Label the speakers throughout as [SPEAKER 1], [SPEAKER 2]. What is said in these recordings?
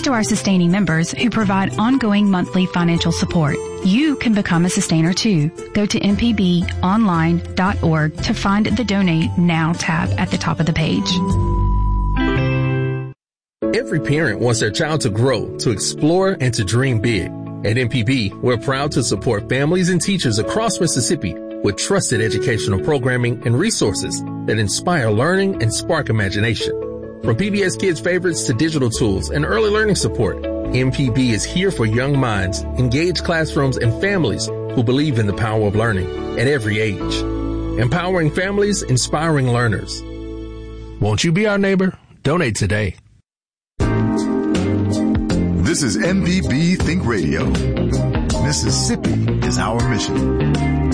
[SPEAKER 1] to our sustaining members who provide ongoing monthly financial support. You can become a sustainer too. Go to mpbonline.org to find the Donate Now tab at the top of the page.
[SPEAKER 2] Every parent wants their child to grow, to explore, and to dream big. At MPB, we're proud to support families and teachers across Mississippi with trusted educational programming and resources that inspire learning and spark imagination. From PBS Kids Favorites to digital tools and early learning support, MPB is here for young minds, engaged classrooms, and families who believe in the power of learning at every age. Empowering families, inspiring learners. Won't you be our neighbor? Donate today.
[SPEAKER 3] This is MPB Think Radio. Mississippi is our mission.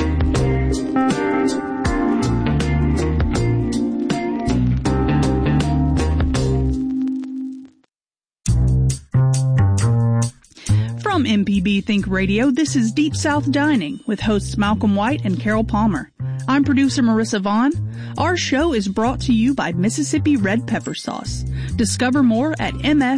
[SPEAKER 4] From MPB Think Radio, this is Deep South Dining with hosts Malcolm White and Carol Palmer. I'm producer Marissa Vaughn. Our show is brought to you by Mississippi Red Pepper Sauce. Discover more at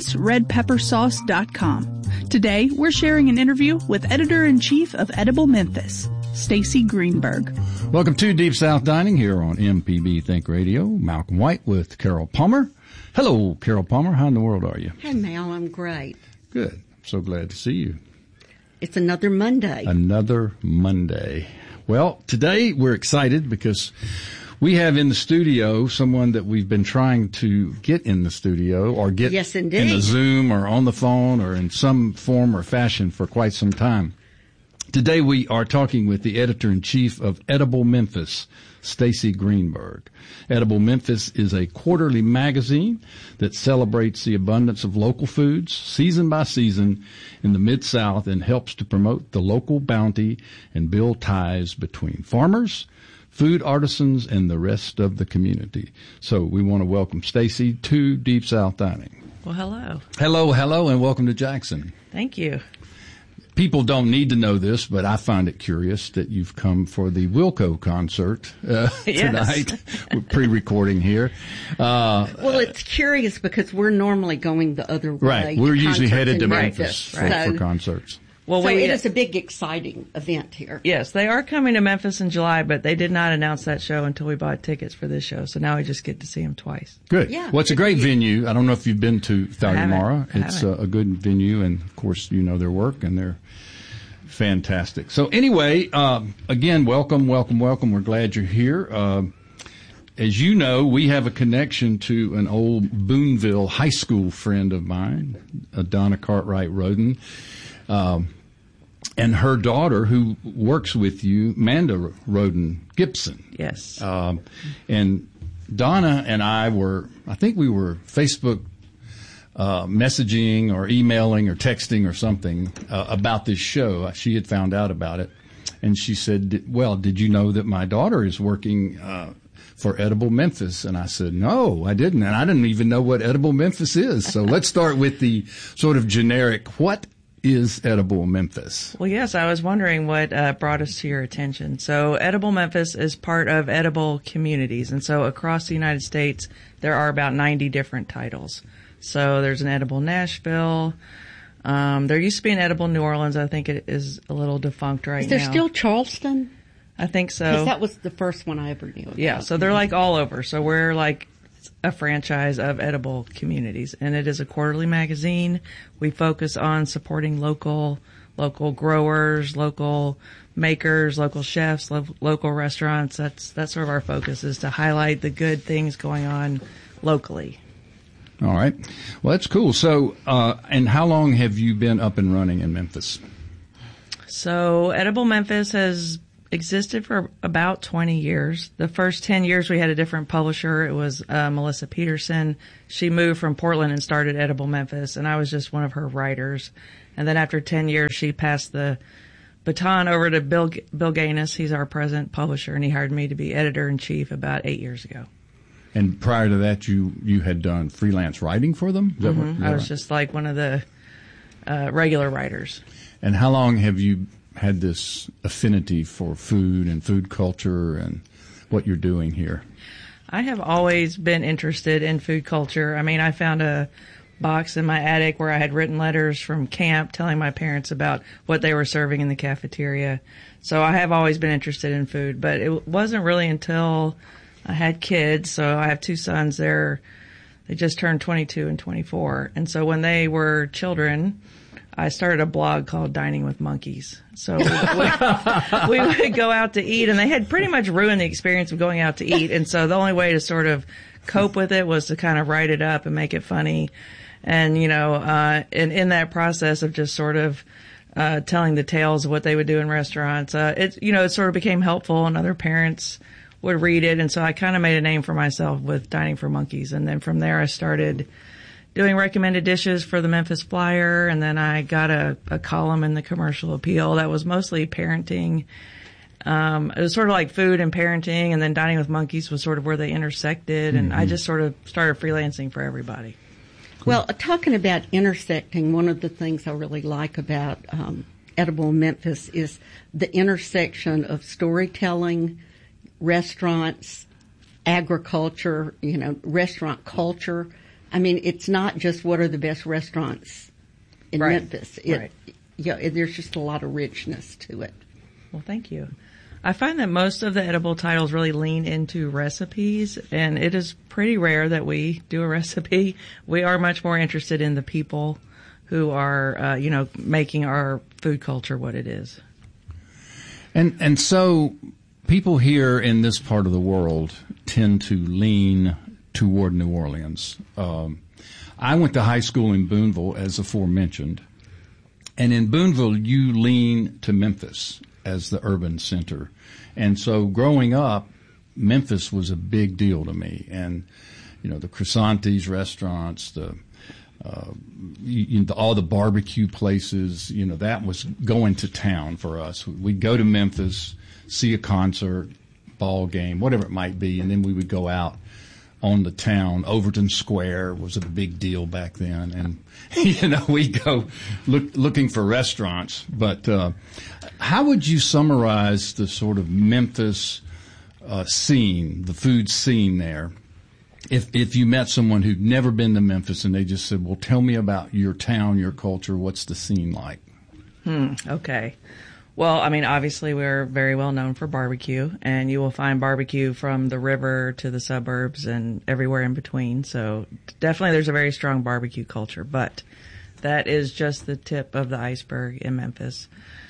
[SPEAKER 4] msredpeppersauce.com. Today, we're sharing an interview with Editor-in-Chief of Edible Memphis, Stacy Greenberg.
[SPEAKER 5] Welcome to Deep South Dining here on MPB Think Radio. Malcolm White with Carol Palmer. Hello, Carol Palmer. How in the world are you?
[SPEAKER 6] Hey, Mal, I'm great.
[SPEAKER 5] Good. So glad to see you.
[SPEAKER 6] It's another Monday.
[SPEAKER 5] Another Monday. Well, today we're excited because we have in the studio someone that we've been trying to get in the studio or get in the Zoom or on the phone or in some form or fashion for quite some time. Today we are talking with the Editor-in-Chief of Edible Memphis, Stacy Greenberg. Edible Memphis is a quarterly magazine that celebrates the abundance of local foods season by season in the Mid-South and helps to promote the local bounty and build ties between farmers, food artisans, and the rest of the community. So we want to welcome Stacy to Deep South Dining.
[SPEAKER 7] Well, hello.
[SPEAKER 5] Hello, and welcome to Jackson.
[SPEAKER 7] Thank you.
[SPEAKER 5] People don't need to know this, but I find it curious that you've come for the Wilco concert tonight. We're pre-recording here.
[SPEAKER 6] Well, it's curious because we're normally going the other way.
[SPEAKER 5] Right. We're usually headed to Memphis for concerts.
[SPEAKER 6] Well, it is a big, exciting event here.
[SPEAKER 7] Yes, they are coming to Memphis in July, but they did not announce that show until we bought tickets for this show. So now we just get to see them twice.
[SPEAKER 5] Good.
[SPEAKER 6] Yeah.
[SPEAKER 5] Well, it's a great venue. I don't know if you've been to Thargamara. It's a good venue, and of course, you know their work, and they're fantastic. So anyway, again, welcome. We're glad you're here. As you know, we have a connection to an old Boonville high school friend of mine, Donna Cartwright Roden. And her daughter, who works with you, Manda Roden Gibson.
[SPEAKER 7] Yes.
[SPEAKER 5] And Donna and I were Facebook messaging or emailing or texting or something about this show. She had found out about it. And she said, well, did you know that my daughter is working for Edible Memphis? And I said, no, I didn't. And I didn't even know what Edible Memphis is. So let's start with the sort of generic, what is Edible Memphis?
[SPEAKER 7] Well, yes, I was wondering what brought us to your attention. So Edible Memphis is part of Edible Communities. And so across the United States, there are about 90 different titles. So there's an Edible Nashville. There used to be an Edible New Orleans. I think it is a little defunct right now.
[SPEAKER 6] Is there still Charleston?
[SPEAKER 7] I think so.
[SPEAKER 6] Because that was the first one I ever knew about.
[SPEAKER 7] Yeah, so they're like all over. So we're like a franchise of Edible Communities, and it is a quarterly magazine. We focus on supporting local growers, local makers, local chefs, local restaurants. That's sort of our focus, is to highlight the good things going on locally.
[SPEAKER 5] All right. Well, that's cool. So, and how long have you been up and running in Memphis?
[SPEAKER 7] So Edible Memphis has existed for about 20 years. The first 10 years we had a different publisher. It was Melissa Peterson. She moved from Portland and started Edible Memphis, and I was just one of her writers. And then after 10 years, she passed the baton over to Bill Gaines. He's our present publisher, and he hired me to be editor-in-chief about 8 years ago. And
[SPEAKER 5] prior to that, you had done freelance writing for them?
[SPEAKER 7] I was just like one of the regular writers.
[SPEAKER 5] And how long have you had this affinity for food and food culture and what you're doing here?
[SPEAKER 7] I have always been interested in food culture. I mean, I found a box in my attic where I had written letters from camp telling my parents about what they were serving in the cafeteria. So I have always been interested in food, but it wasn't really until I had kids. So I have 2 sons. They just turned 22 and 24. And so when they were children, I started a blog called Dining with Monkeys. So we would go out to eat, and they had pretty much ruined the experience of going out to eat. And so the only way to sort of cope with it was to kind of write it up and make it funny. And, and in that process of just sort of telling the tales of what they would do in restaurants, it sort of became helpful, and other parents would read it. And so I kind of made a name for myself with Dining for Monkeys. And then from there I started doing recommended dishes for the Memphis Flyer. And then I got a column in the Commercial Appeal that was mostly parenting. It was sort of like food and parenting. And then Dining with Monkeys was sort of where they intersected. And I just sort of started freelancing for everybody.
[SPEAKER 6] Well, talking about intersecting, one of the things I really like about Edible Memphis is the intersection of storytelling, restaurants, agriculture, restaurant culture. I mean, it's not just what are the best restaurants in Memphis. There's just a lot of richness to it.
[SPEAKER 7] Well, thank you. I find that most of the edible titles really lean into recipes, and it is pretty rare that we do a recipe. We are much more interested in the people who are, making our food culture what it is.
[SPEAKER 5] And so people here in this part of the world tend to lean toward New Orleans. I went to high school in Boonville, as aforementioned, and in Boonville you lean to Memphis as the urban center. And so growing up, Memphis was a big deal to me. And, the Crisantes restaurants, all the barbecue places, that was going to town for us. We'd go to Memphis, see a concert, ball game, whatever it might be, and then we would go out on the town. Overton Square was a big deal back then, and we'd go looking for restaurants. But how would you summarize the sort of Memphis scene, the food scene there, if you met someone who'd never been to Memphis and they just said, "Well, tell me about your town, your culture. What's the scene like?"
[SPEAKER 7] Okay. Well, I mean, obviously we're very well known for barbecue, and you will find barbecue from the river to the suburbs and everywhere in between. So definitely there's a very strong barbecue culture, but that is just the tip of the iceberg in Memphis.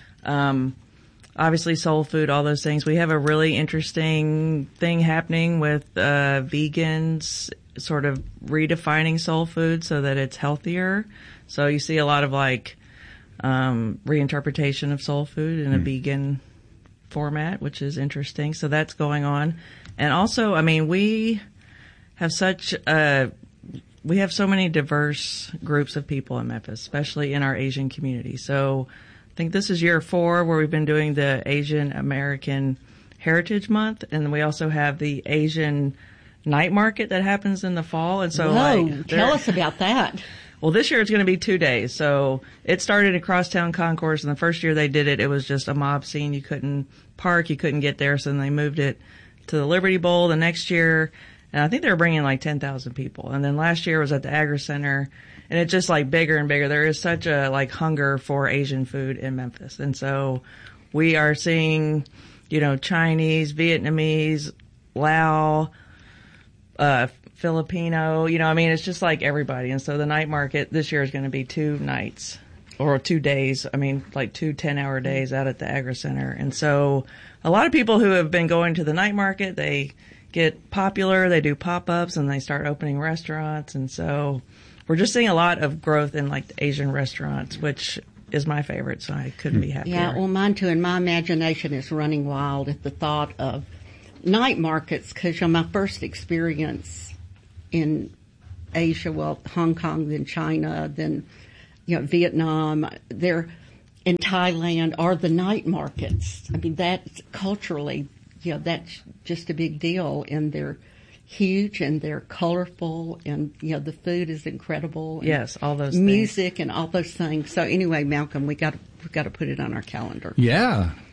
[SPEAKER 7] Obviously soul food, all those things. We have a really interesting thing happening with vegans sort of redefining soul food so that it's healthier. So you see a lot of reinterpretation of soul food in a vegan format, which is interesting. So that's going on. And also, I mean, we have so many diverse groups of people in Memphis, especially in our Asian community. So I think this is year 4 where we've been doing the Asian American Heritage Month. And we also have the Asian night market that happens in the fall. And so
[SPEAKER 6] tell us about that.
[SPEAKER 7] Well, this year it's going to be 2 days. So it started at Crosstown Concourse, and the first year they did it, it was just a mob scene. You couldn't park, you couldn't get there, so then they moved it to the Liberty Bowl the next year, and I think they were bringing 10,000 people. And then last year was at the Agri Center, and it's just bigger and bigger. There is such a hunger for Asian food in Memphis, and so we are seeing, Chinese, Vietnamese, Lao, Filipino, it's just everybody. And so the night market this year is going to be 2 nights or 2 days. 2 10-hour days out at the Agri Center. And so a lot of people who have been going to the night market, they get popular, they do pop-ups, and they start opening restaurants. And so we're just seeing a lot of growth in the Asian restaurants, which is my favorite. So I couldn't be happier.
[SPEAKER 6] Yeah, well, mine too. And my imagination is running wild at the thought of night markets, because my first experience in Asia, Hong Kong, then China, then, Vietnam, in Thailand are the night markets. I mean, that's culturally, that's just a big deal, and they're huge and they're colorful, and, the food is incredible.
[SPEAKER 7] Yes, all those
[SPEAKER 6] music things. And all those things. So anyway, Malcolm, we got to put it on our calendar.
[SPEAKER 5] Yeah.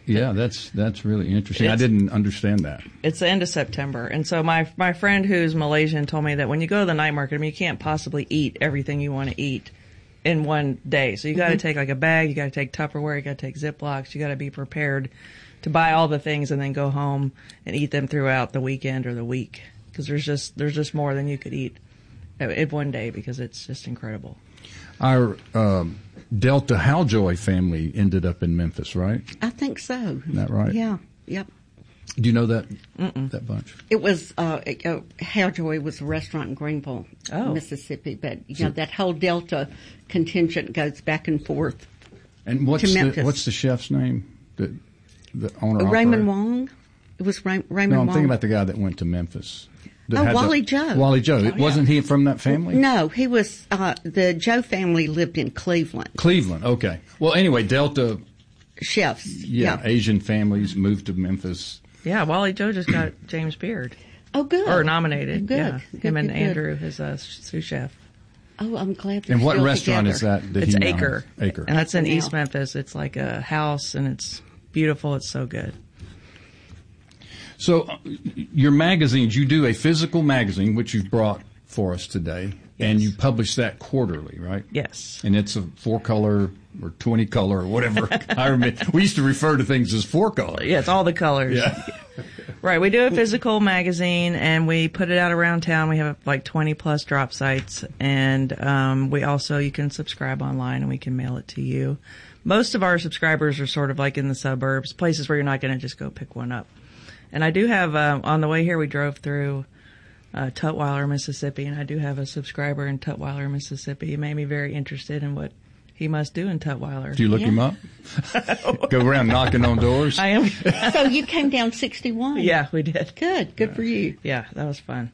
[SPEAKER 5] Yeah, that's really interesting. I didn't understand that.
[SPEAKER 7] It's the end of September. And so my friend who's Malaysian told me that when you go to the night market, I mean, you can't possibly eat everything you want to eat in one day. So you got to take like a bag, you got to take Tupperware, you got to take Ziplocs, you got to be prepared to buy all the things and then go home and eat them throughout the weekend or the week. Because there's just more than you could eat in one day because it's just incredible.
[SPEAKER 5] Our Delta Haljoy family ended up in Memphis, right?
[SPEAKER 6] I think so.
[SPEAKER 5] Isn't that right?
[SPEAKER 6] Yeah. Yep.
[SPEAKER 5] Do you know that that bunch?
[SPEAKER 6] It was Haljoy was a restaurant in Greenville, Mississippi. But that whole Delta contingent goes back and forth.
[SPEAKER 5] And what's the chef's name? The owner.
[SPEAKER 6] Raymond Wong. It was Raymond Wong.
[SPEAKER 5] No, I'm thinking about the guy that went to Memphis.
[SPEAKER 6] Wally Joe.
[SPEAKER 5] Wally Joe. Wasn't he from that family?
[SPEAKER 6] No, he was, the Joe family lived in Cleveland.
[SPEAKER 5] Cleveland, okay. Well, anyway, Delta
[SPEAKER 6] chefs.
[SPEAKER 5] Yeah, Asian families moved to Memphis.
[SPEAKER 7] Yeah, Wally Joe just got James Beard.
[SPEAKER 6] Oh, good.
[SPEAKER 7] Or nominated.
[SPEAKER 6] Good.
[SPEAKER 7] Yeah,
[SPEAKER 6] good,
[SPEAKER 7] him and
[SPEAKER 6] good,
[SPEAKER 7] Andrew, his sous chef.
[SPEAKER 6] Oh, I'm glad they're
[SPEAKER 5] And what
[SPEAKER 6] still
[SPEAKER 5] restaurant
[SPEAKER 6] together.
[SPEAKER 5] is that?
[SPEAKER 7] It's Acre.
[SPEAKER 5] Acre.
[SPEAKER 7] And that's in East Memphis. It's like a house, and it's beautiful. It's so good.
[SPEAKER 5] So, your magazines, you do a physical magazine, which you've brought for us today, and you publish that quarterly, right?
[SPEAKER 7] Yes.
[SPEAKER 5] And it's a 4-color or 20-color or whatever. I remember we used to refer to things as 4-color.
[SPEAKER 7] Yeah, it's all the colors.
[SPEAKER 5] Yeah.
[SPEAKER 7] Right. We do a physical magazine, and we put it out around town. We have like 20-plus drop sites, and we also, you can subscribe online, and we can mail it to you. Most of our subscribers are sort of like in the suburbs, places where you're not going to just go pick one up. And I do have, on the way here, we drove through Tutwiler, Mississippi, and I do have a subscriber in Tutwiler, Mississippi. It made me very interested in what he must do in Tutwiler.
[SPEAKER 5] Do you look him up? Go around knocking on doors?
[SPEAKER 7] I am.
[SPEAKER 6] So you came down 61?
[SPEAKER 7] Yeah, we did.
[SPEAKER 6] Good for you.
[SPEAKER 7] Yeah, that was fun.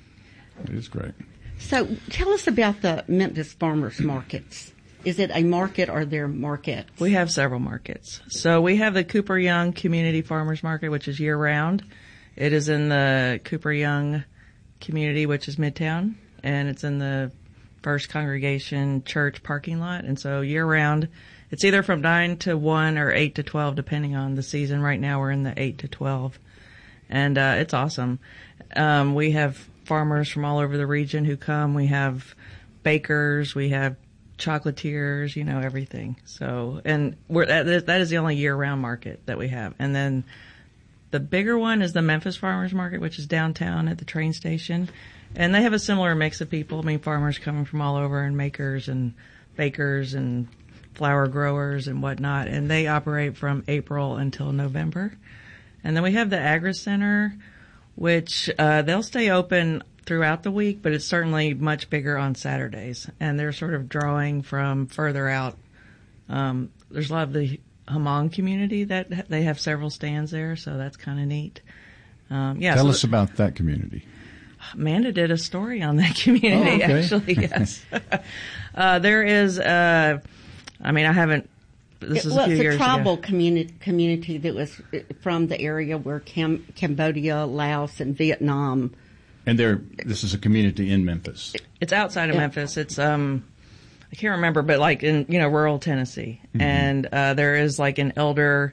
[SPEAKER 5] It is great.
[SPEAKER 6] So tell us about the Memphis Farmers Markets. Is it a market or their markets?
[SPEAKER 7] We have several markets. So we have the Cooper Young Community Farmers Market, which is year-round. It is in the Cooper Young community, which is Midtown, and it's in the First Congregation Church parking lot. And so year-round, it's either from 9 to 1 or 8 to 12, depending on the season. Right now we're in the 8 to 12. And it's awesome. We have farmers from all over the region who come. We have bakers. We have chocolatiers, everything. So, and that is the only year-round market that we have. And then the bigger one is the Memphis Farmers Market, which is downtown at the train station. And they have a similar mix of people. I mean, farmers coming from all over, and makers and bakers and flower growers and whatnot. And they operate from April until November. And then we have the Agri Center, which they'll stay open throughout the week, but it's certainly much bigger on Saturdays. And they're sort of drawing from further out. There's a lot of the Hmong community that they have several stands there, so that's kind of neat.
[SPEAKER 5] Tell us about that community.
[SPEAKER 7] Amanda did a story on that community, actually, yes. There is, I haven't, this is a few years ago.
[SPEAKER 6] It's a tribal community that was from the area where Cambodia, Laos, and Vietnam.
[SPEAKER 5] And this is a community in Memphis. It's
[SPEAKER 7] outside of Memphis. It's, I can't remember, but like in, rural Tennessee. Mm-hmm. And, there is like an elder,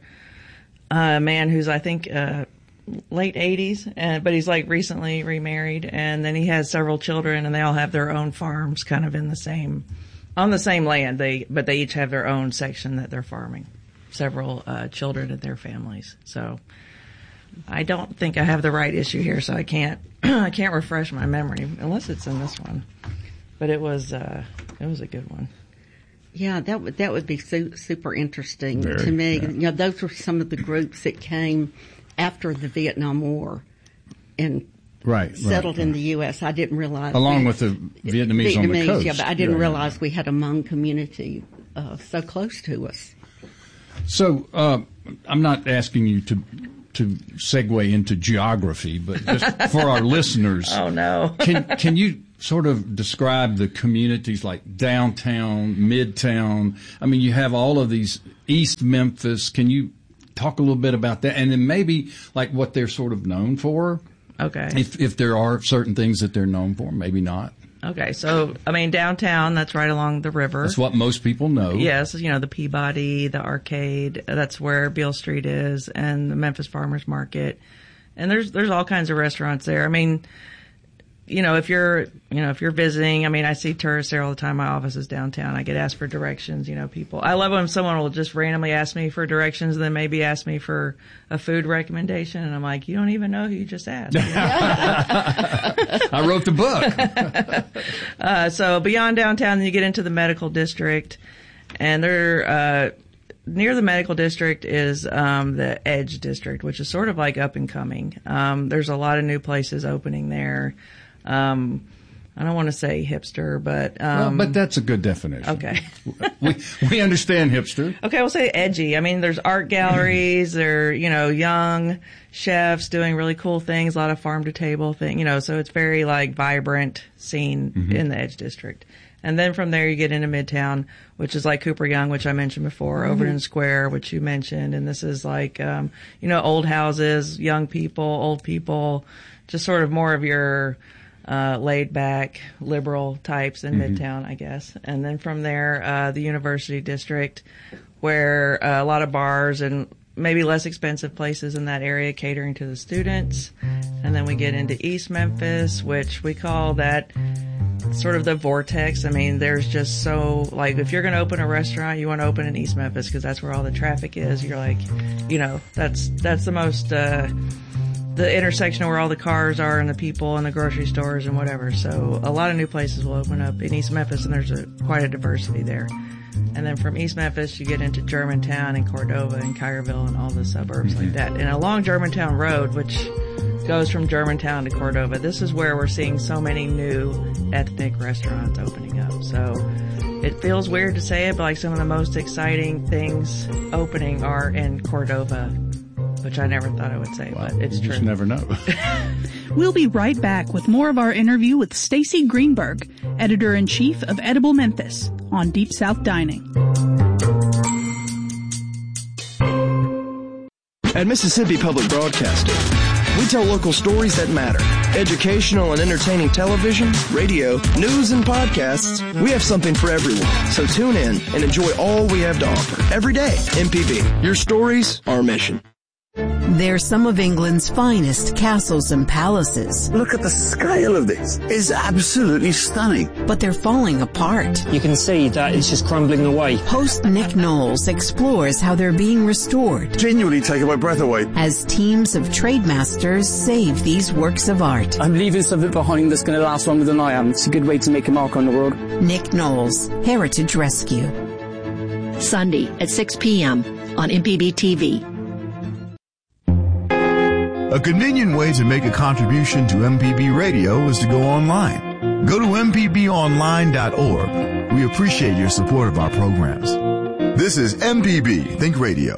[SPEAKER 7] man who's, I think, late 80s, but he's like recently remarried. And then he has several children, and they all have their own farms kind of on the same land. But they each have their own section that they're farming. Several, children and their families. So I don't think I have the right issue here, so I can't refresh my memory unless it's in this one. But it was a good one.
[SPEAKER 6] Yeah, that would be super interesting
[SPEAKER 5] Very,
[SPEAKER 6] to me.
[SPEAKER 5] Yeah.
[SPEAKER 6] Those were some of the groups that came after the Vietnam War and settled in the U.S. I didn't realize.
[SPEAKER 5] Along with the Vietnamese on the coast.
[SPEAKER 6] Yeah, but I didn't realize we had a Hmong community so close to us.
[SPEAKER 5] So I'm not asking you to segue into geography, but just for our listeners.
[SPEAKER 7] Oh, no.
[SPEAKER 5] Can you sort of describe the communities like downtown, midtown? I mean, you have all of these East Memphis. Can you talk a little bit about that? And then maybe like what they're sort of known for?
[SPEAKER 7] Okay.
[SPEAKER 5] If there are certain things that they're known for, maybe not.
[SPEAKER 7] Okay, so, I mean, downtown, that's right along the river.
[SPEAKER 5] That's what most people know.
[SPEAKER 7] Yes, the Peabody, the Arcade, that's where Beale Street is, and the Memphis Farmers Market. And there's all kinds of restaurants there. I mean, if you're visiting, I mean, I see tourists there all the time. My office is downtown. I get asked for directions, people. I love when someone will just randomly ask me for directions and then maybe ask me for a food recommendation. And I'm like, you don't even know who you just asked.
[SPEAKER 5] I wrote the book.
[SPEAKER 7] So beyond downtown, then you get into the medical district, and near the medical district is the Edge district, which is sort of like up and coming. There's a lot of new places opening there. I don't want to say hipster, but
[SPEAKER 5] but that's a good definition.
[SPEAKER 7] Okay.
[SPEAKER 5] we understand hipster.
[SPEAKER 7] Okay, we'll say edgy. I mean, there's art galleries, there young chefs doing really cool things, a lot of farm to table thing, so it's very like vibrant scene in the Edge district. And then from there you get into Midtown, which is like Cooper Young, which I mentioned before, Overton Square, which you mentioned, and this is like old houses, young people, old people, just sort of more of your laid back liberal types in Midtown, I guess. And then from there, the University District, where a lot of bars and maybe less expensive places in that area catering to the students. And then we get into East Memphis, which we call that sort of the vortex. I mean, there's just so, like, if you're going to open a restaurant, you want to open in East Memphis because that's where all the traffic is. You're like, that's the most, the intersection where all the cars are and the people and the grocery stores and whatever. So a lot of new places will open up in East Memphis, and there's quite a diversity there. And then from East Memphis, you get into Germantown and Cordova and Cairville and all the suburbs like that. And along Germantown Road, which goes from Germantown to Cordova, this is where we're seeing so many new ethnic restaurants opening up. So it feels weird to say it, but like some of the most exciting things opening are in Cordova, which I never thought I would say, but it's true.
[SPEAKER 5] You just never know.
[SPEAKER 4] We'll be right back with more of our interview with Stacy Greenberg, Editor-in-Chief of Edible Memphis, on Deep South Dining.
[SPEAKER 8] At Mississippi Public Broadcasting, we tell local stories that matter. Educational and entertaining television, radio, news, and podcasts. We have something for everyone. So tune in and enjoy all we have to offer every day. MPB, your stories, our mission.
[SPEAKER 9] They're some of England's finest castles and palaces.
[SPEAKER 10] Look at the scale of this. It's absolutely stunning.
[SPEAKER 9] But they're falling apart.
[SPEAKER 11] You can see that it's just crumbling away.
[SPEAKER 9] Host Nick Knowles explores how they're being restored.
[SPEAKER 10] Genuinely taking my breath away.
[SPEAKER 9] As teams of trade masters save these works of art.
[SPEAKER 11] I'm leaving something behind that's going to last longer than I am. It's a good way to make a mark on the world.
[SPEAKER 9] Nick Knowles, Heritage Rescue.
[SPEAKER 12] Sunday at 6 p.m. on MPB TV.
[SPEAKER 3] A convenient way to make a contribution to MPB Radio is to go online. Go to mpbonline.org. We appreciate your support of our programs. This is MPB Think Radio.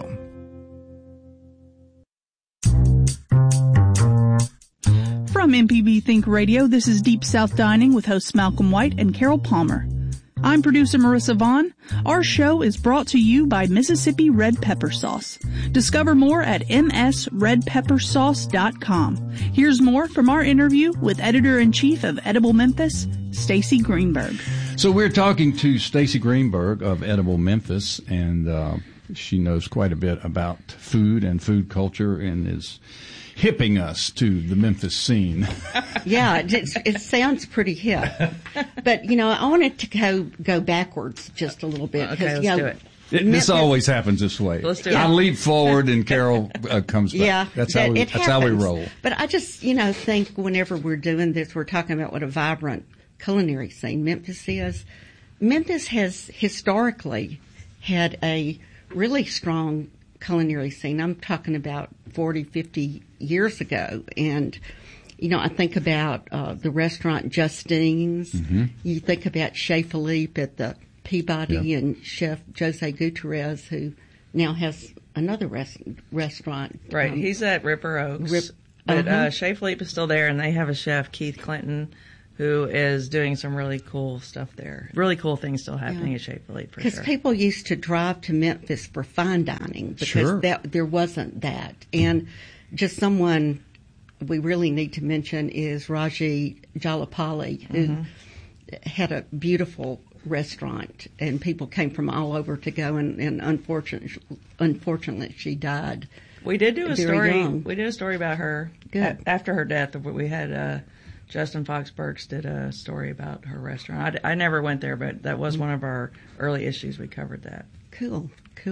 [SPEAKER 4] From MPB Think Radio, this is Deep South Dining with hosts Malcolm White and Carol Palmer. I'm producer Marissa Vaughn. Our show is brought to you by Mississippi Red Pepper Sauce. Discover more at msredpeppersauce.com. Here's more from our interview with Editor-in-Chief of Edible Memphis, Stacy Greenberg.
[SPEAKER 5] So we're talking to Stacy Greenberg of Edible Memphis, and she knows quite a bit about food and food culture and is hipping us to the Memphis scene.
[SPEAKER 6] Yeah, it sounds pretty hip. But, I wanted to go backwards just a little bit.
[SPEAKER 7] Okay, let's do it.
[SPEAKER 5] This always happens this way.
[SPEAKER 7] Let's do it.
[SPEAKER 5] I leap forward and Carol comes back.
[SPEAKER 6] Yeah,
[SPEAKER 5] that's how we roll.
[SPEAKER 6] But I just, think whenever we're doing this, we're talking about what a vibrant culinary scene Memphis is. Memphis has historically had a really strong culinary scene. I'm talking about 40, 50 years ago. And, I think about the restaurant Justine's. Mm-hmm. You think about Chez Philippe at the Peabody and Chef Jose Gutierrez, who now has another restaurant.
[SPEAKER 7] Right. He's at Ripper Oaks. But Chez Philippe is still there, and they have a chef, Keith Clinton, who is doing some really cool stuff there. Really cool things still happening at Chez Philippe, for sure.
[SPEAKER 6] Because people used to drive to Memphis for fine dining because there wasn't that. And just someone we really need to mention is Raji Jalapali, who had a beautiful restaurant, and people came from all over to go, and unfortunately she died.
[SPEAKER 7] We did do a story.
[SPEAKER 6] Young.
[SPEAKER 7] We did a story about her.
[SPEAKER 6] Good.
[SPEAKER 7] After her death. We had Justin Fox Burks did a story about her restaurant. I never went there, but that was one of our early issues. We covered that.
[SPEAKER 6] Cool.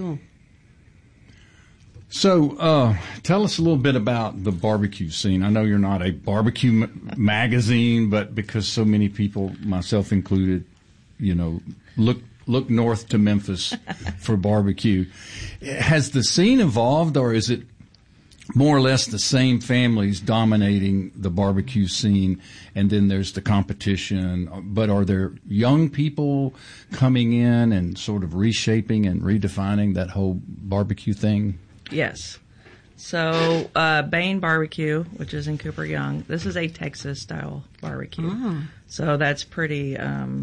[SPEAKER 5] So, tell us a little bit about the barbecue scene. I know you're not a barbecue magazine, but because so many people, myself included, look north to Memphis for barbecue. Has the scene evolved, or is it more or less the same families dominating the barbecue scene, and then there's the competition? But are there young people coming in and sort of reshaping and redefining that whole barbecue thing?
[SPEAKER 7] Yes. So, Bain Barbecue, which is in Cooper Young, this is a Texas-style barbecue. Oh. So that's pretty,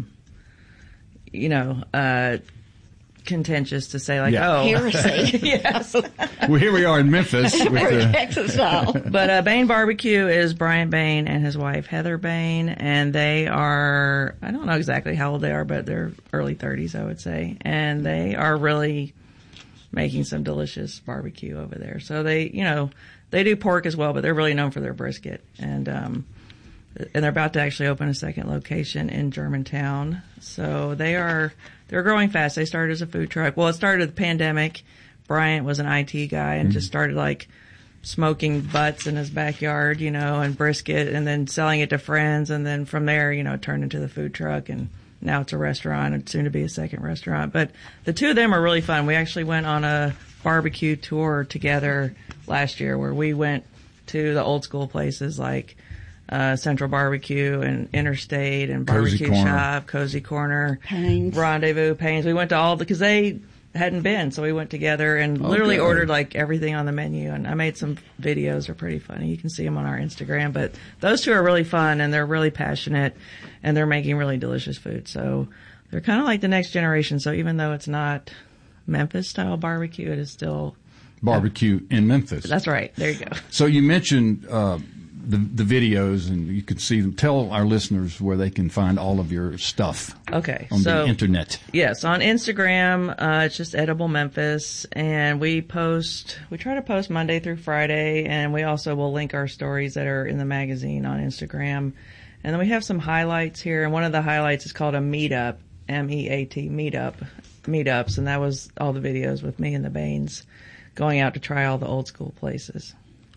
[SPEAKER 7] contentious to say, like,
[SPEAKER 6] heresy.
[SPEAKER 7] Yes.
[SPEAKER 5] Well, here we are in Memphis. With
[SPEAKER 6] Texas style.
[SPEAKER 7] But Bain Barbecue is Brian Bain and his wife, Heather Bain, and they are, I don't know exactly how old they are, but they're early 30s, I would say. And they are really making some delicious barbecue over there. So they do pork as well, but they're really known for their brisket. And they're about to actually open a second location in Germantown. So they're growing fast. They started as a food truck. Well, it started with the pandemic. Bryant was an IT guy and just started like smoking butts in his backyard, and brisket, and then selling it to friends. And then from there, it turned into the food truck, and now it's a restaurant and soon to be a second restaurant. But the two of them are really fun. We actually went on a barbecue tour together last year where we went to the old school places like Central Barbecue and Interstate and Barbecue Shop, Cozy Corner,
[SPEAKER 6] Payne's.
[SPEAKER 7] Rendezvous, Payne's. We went to all because they hadn't been, so we went together and literally ordered like everything on the menu. And I made some videos. They're pretty funny. You can see them on our Instagram. But those two are really fun, and they're really passionate, and they're making really delicious food. So they're kind of like the next generation. So even though it's not Memphis-style barbecue, it is still
[SPEAKER 5] barbecue in Memphis.
[SPEAKER 7] That's right. There you go.
[SPEAKER 5] So you mentioned the videos, and you can see them. Tell our listeners where they can find all of your stuff.
[SPEAKER 7] Okay,
[SPEAKER 5] on the internet.
[SPEAKER 7] Yes, on Instagram, it's just Edible Memphis, and we try to post Monday through Friday, and we also will link our stories that are in the magazine on Instagram. And then we have some highlights here, and one of the highlights is called a meetup, MEAT, meetups, and that was all the videos with me and the Bains going out to try all the old school places.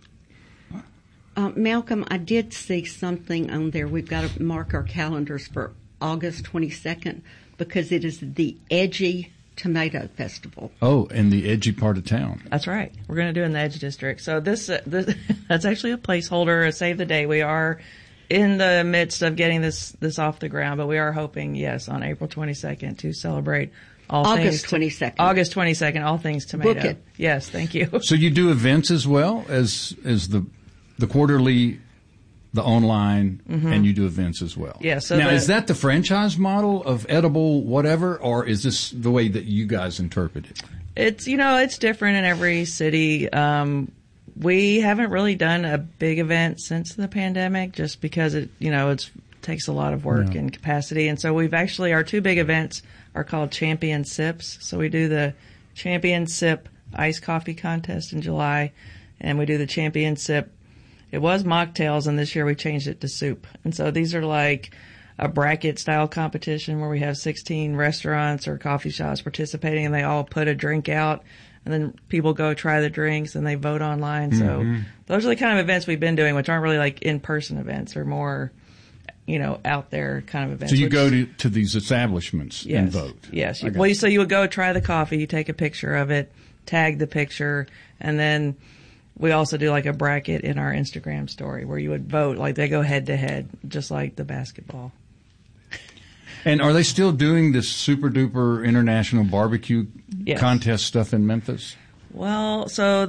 [SPEAKER 6] Malcolm, I did see something on there. We've got to mark our calendars for August 22nd because it is the Edgy Tomato Festival.
[SPEAKER 5] Oh, in the edgy part of town.
[SPEAKER 7] That's right. We're going to do it in the Edge District. So this that's actually a placeholder, a save the date. We are in the midst of getting this off the ground, but we are hoping, yes, on April 22nd to celebrate
[SPEAKER 6] August 22nd.
[SPEAKER 7] August 22nd, all things tomato.
[SPEAKER 6] Book it.
[SPEAKER 7] Yes, thank you.
[SPEAKER 5] So you do events as well as the quarterly, the online, and you do events as well.
[SPEAKER 7] Yeah. So
[SPEAKER 5] now, is that the franchise model of Edible whatever, or is this the way that you guys interpret it?
[SPEAKER 7] It's it's different in every city. We haven't really done a big event since the pandemic, just because it takes a lot of work and capacity. And so we've actually, our two big events are called Champion Sips. So we do the Champion Sip Iced Coffee Contest in July, and we do the Champion Sip. It was mocktails, and this year we changed it to soup. And so these are like a bracket-style competition where we have 16 restaurants or coffee shops participating, and they all put a drink out, and then people go try the drinks, and they vote online. So those are the kind of events we've been doing, which aren't really like in-person events, or more, out there kind of events.
[SPEAKER 5] So you go to these establishments and vote?
[SPEAKER 7] Yes. So you would go try the coffee, you take a picture of it, tag the picture, and then we also do like a bracket in our Instagram story where you would vote, like they go head to head, just like the basketball.
[SPEAKER 5] And are they still doing this super duper international barbecue contest stuff in Memphis?
[SPEAKER 7] Well, so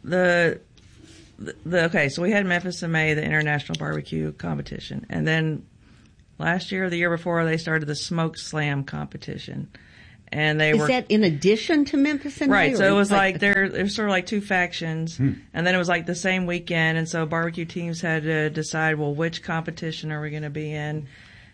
[SPEAKER 7] so we had Memphis in May, the international barbecue competition. And then last year or the year before, they started the Smoke Slam competition. And
[SPEAKER 6] is that in addition to Memphis and May?
[SPEAKER 7] Right, so it was like there's sort of like two factions, and then it was like the same weekend, and so barbecue teams had to decide, well, which competition are we going to be in?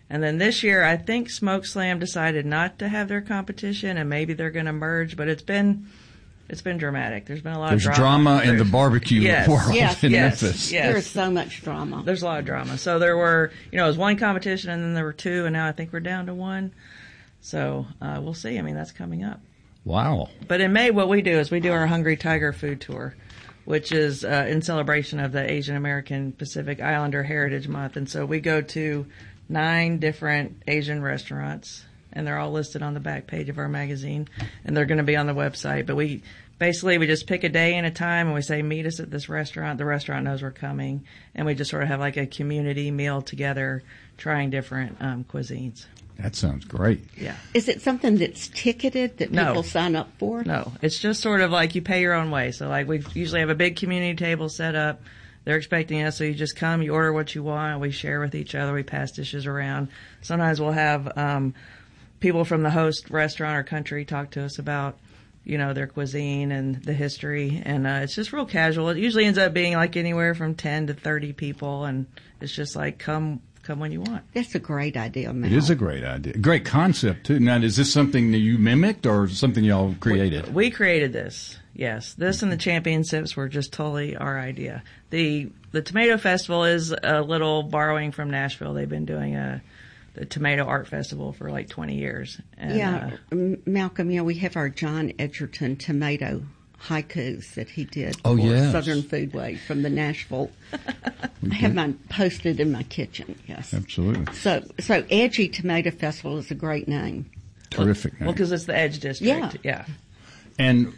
[SPEAKER 7] And then this year, I think Smoke Slam decided not to have their competition, and maybe they're going to merge, but it's been dramatic. There's been a lot of drama.
[SPEAKER 5] There's drama in the barbecue world in Memphis.
[SPEAKER 6] Yes. There's so much drama.
[SPEAKER 7] There's a lot of drama. So there were, it was one competition, and then there were two, and now I think we're down to one. So we'll see. I mean, that's coming up.
[SPEAKER 5] Wow.
[SPEAKER 7] But in May, what we do is we do our Hungry Tiger food tour, which is in celebration of the Asian American Pacific Islander Heritage Month. And so we go to 9 different Asian restaurants, and they're all listed on the back page of our magazine, and they're going to be on the website. But we just pick a day and a time, and we say, meet us at this restaurant. The restaurant knows we're coming, and we just sort of have like a community meal together, trying different cuisines.
[SPEAKER 5] That sounds great.
[SPEAKER 7] Yeah.
[SPEAKER 6] Is it something that's ticketed that people sign up for?
[SPEAKER 7] No. It's just sort of like you pay your own way. So like we usually have a big community table set up. They're expecting us, so you just come, you order what you want, we share with each other, we pass dishes around. Sometimes we'll have people from the host restaurant or country talk to us about, their cuisine and the history, and it's just real casual. It usually ends up being like anywhere from 10 to 30 people, and it's just like come when you want.
[SPEAKER 6] That's a great idea, Mel.
[SPEAKER 5] It is a great idea. Great concept, too. Now, is this something that you mimicked or something y'all created?
[SPEAKER 7] We created this, yes. This and the championships were just totally our idea. The Tomato Festival is a little borrowing from Nashville. They've been doing the Tomato Art Festival for like 20 years. And,
[SPEAKER 6] Malcolm, we have our John Edgerton tomato haikus that he did
[SPEAKER 5] for
[SPEAKER 6] Southern Foodway from the Nashville. I have mine posted in my kitchen, yes.
[SPEAKER 5] Absolutely.
[SPEAKER 6] So Edgy Tomato Festival is a great name.
[SPEAKER 5] Terrific name.
[SPEAKER 7] Well, because it's the Edge District. Yeah.
[SPEAKER 5] And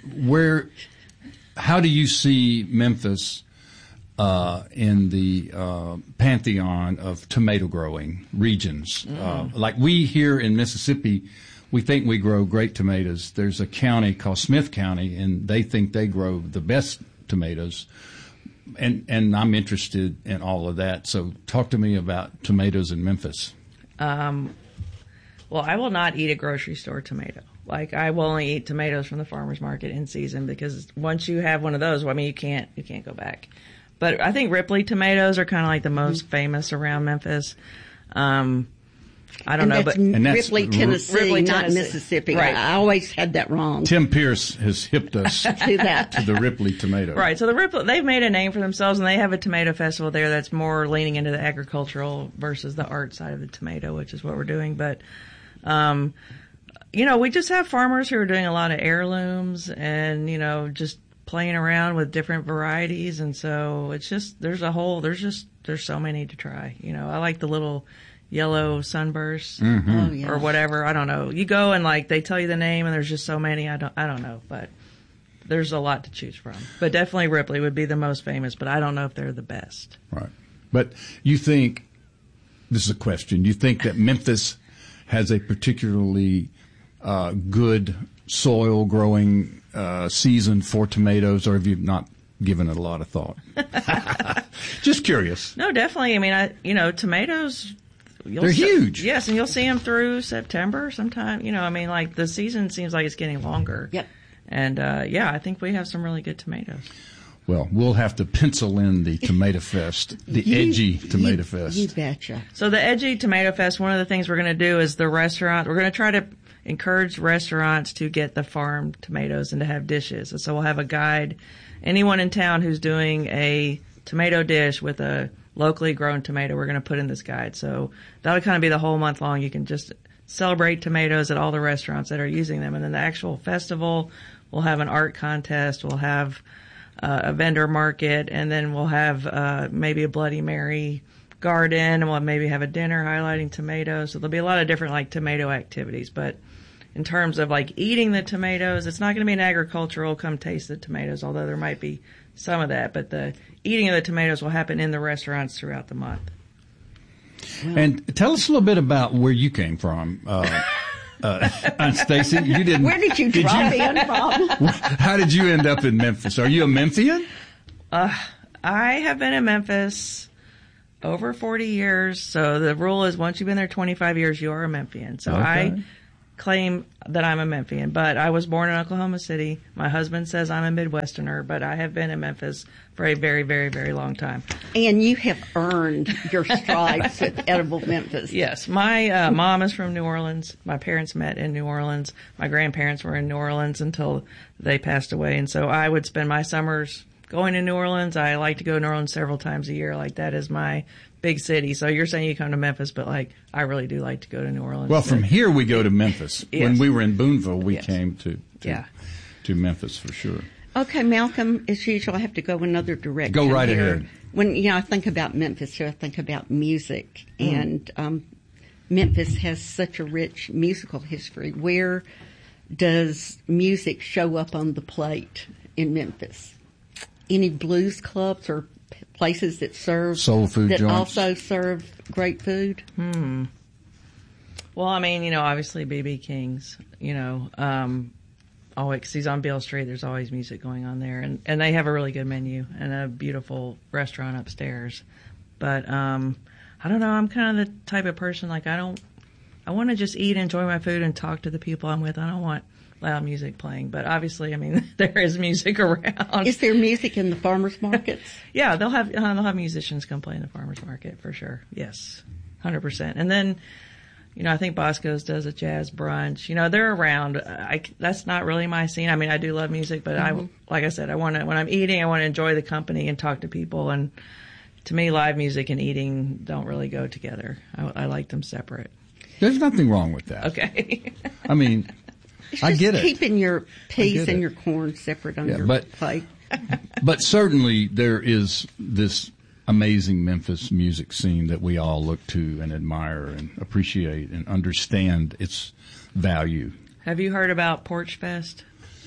[SPEAKER 5] how do you see Memphis in the pantheon of tomato growing regions? Like we here in Mississippi, we think we grow great tomatoes. There's a county called Smith County, and they think they grow the best tomatoes. And I'm interested in all of that. So talk to me about tomatoes in Memphis.
[SPEAKER 7] Well, I will not eat a grocery store tomato. Like I will only eat tomatoes from the farmer's market in season, because once you have one of those, you can't go back. But I think Ripley tomatoes are kind of like the most famous around Memphis. I don't know,
[SPEAKER 6] that's Ripley, Tennessee, not Mississippi.
[SPEAKER 7] Right.
[SPEAKER 6] I always had that wrong.
[SPEAKER 5] Tim Pierce has hipped us
[SPEAKER 6] to that.
[SPEAKER 5] To the Ripley tomato.
[SPEAKER 7] Right. So the Ripley, they've made a name for themselves, and they have a tomato festival there that's more leaning into the agricultural versus the art side of the tomato, which is what we're doing. But, we just have farmers who are doing a lot of heirlooms and, just playing around with different varieties. And so it's just, there's so many to try. I like the little yellow sunburst or whatever. I don't know. You go and they tell you the name, and there's just so many. I don't know, but there's a lot to choose from. But definitely Ripley would be the most famous, but I don't know if they're the best.
[SPEAKER 5] Right. But you think, this is a question, you think that Memphis has a particularly good soil growing season for tomatoes, or have you not given it a lot of thought? Just curious.
[SPEAKER 7] No, definitely. I mean, tomatoes,
[SPEAKER 5] they're huge.
[SPEAKER 7] Yes, and you'll see them through September sometime. The season seems like it's getting longer.
[SPEAKER 6] Yep.
[SPEAKER 7] And, I think we have some really good tomatoes.
[SPEAKER 5] Well, we'll have to pencil in the Tomato Fest, Edgy Tomato Fest.
[SPEAKER 6] You betcha.
[SPEAKER 7] So the Edgy Tomato Fest, one of the things we're going to do is we're going to try to encourage restaurants to get the farm tomatoes and to have dishes. And so we'll have a guide. Anyone in town who's doing a tomato dish with a locally grown tomato, we're going to put in this guide. So that'll kind of be the whole month long. You can just celebrate tomatoes at all the restaurants that are using them. And then the actual festival, we'll have an art contest. We'll have a vendor market, and then we'll have maybe a Bloody Mary garden, and we'll maybe have a dinner highlighting tomatoes. So there'll be a lot of different tomato activities. But in terms of eating the tomatoes, it's not going to be an agricultural come taste the tomatoes, although there might be some of that. But the eating of the tomatoes will happen in the restaurants throughout the month.
[SPEAKER 5] And tell us a little bit about where you came from. Stacy, you didn't.
[SPEAKER 6] Where did you drop in from?
[SPEAKER 5] How did you end up in Memphis? Are you a Memphian?
[SPEAKER 7] I have been in Memphis over 40 years. So the rule is once you've been there 25 years, you are a Memphian. So okay. claim that I'm a Memphian, but I was born in Oklahoma City. My husband says I'm a Midwesterner, but I have been in Memphis for a very, very, very long time.
[SPEAKER 6] And you have earned your stripes at Edible Memphis.
[SPEAKER 7] Yes. My mom is from New Orleans. My parents met in New Orleans. My grandparents were in New Orleans until they passed away. And so I would spend my summers going to New Orleans. I like to go to New Orleans several times a year. Like, that is my big city. So you're saying you come to Memphis, but like, I really do like to go to New Orleans.
[SPEAKER 5] Well, from here we go to Memphis.
[SPEAKER 7] Yes.
[SPEAKER 5] When we were in Boonville, we came to Memphis for sure.
[SPEAKER 6] Okay, Malcolm, as usual, I have to go another direction.
[SPEAKER 5] Go right
[SPEAKER 6] here.
[SPEAKER 5] ahead.
[SPEAKER 6] When I think about Memphis, I think about music, and Memphis has such a rich musical history. Where does music show up on the plate in Memphis? Any blues clubs or places that serve
[SPEAKER 5] soul food
[SPEAKER 6] that
[SPEAKER 5] joints?
[SPEAKER 6] Also serve great food?
[SPEAKER 7] Well, I mean, obviously B.B. King's, always, 'cause he's on Beale Street, there's always music going on there, and they have a really good menu and a beautiful restaurant upstairs. But I don't know, I'm kind of the type of person, like, I want to just eat, enjoy my food, and talk to the people I'm with. I don't want loud music playing, but obviously, I mean, there is music around.
[SPEAKER 6] Is there music in the farmers markets?
[SPEAKER 7] Yeah, they'll have musicians come play in the farmers market for sure. Yes, 100%. And then, I think Bosco's does a jazz brunch. They're around. That's not really my scene. I mean, I do love music, but like I said, when I'm eating, I want to enjoy the company and talk to people. And to me, live music and eating don't really go together. I like them separate.
[SPEAKER 5] There's nothing wrong with that.
[SPEAKER 7] Okay.
[SPEAKER 5] I mean, I get it.
[SPEAKER 6] Keeping your peas and your corn separate on your plate.
[SPEAKER 5] But certainly there is this amazing Memphis music scene that we all look to and admire and appreciate and understand its value.
[SPEAKER 7] Have you heard about Porch Fest?